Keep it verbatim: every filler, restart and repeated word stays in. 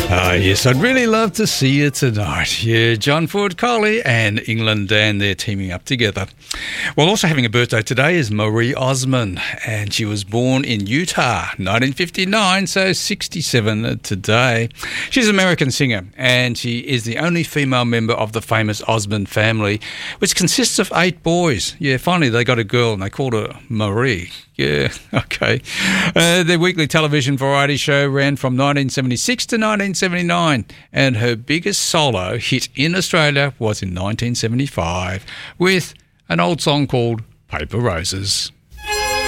Ah, yes, I'd really love to see you tonight. Yeah, John Ford Coley and England Dan, they're teaming up together. Well, also having a birthday today is Marie Osmond, and she was born in Utah, nineteen fifty-nine, so sixty-seven today. She's an American singer, and she is the only female member of the famous Osmond family, which consists of eight boys. Yeah, finally they got a girl, and they called her Marie. Yeah, okay. Uh, their weekly television variety show ran from nineteen seventy-six to nineteen seventy-nine, and her biggest solo hit in Australia was in nineteen seventy-five with an old song called Paper Roses.